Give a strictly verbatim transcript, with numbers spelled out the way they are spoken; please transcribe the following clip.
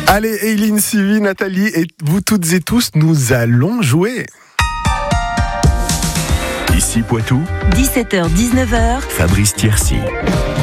Allez, Eileen, Sylvie, Nathalie et vous toutes et tous, nous allons jouer. Ici Poitou, dix-sept heures dix-neuf heures. Fabrice Thiercy.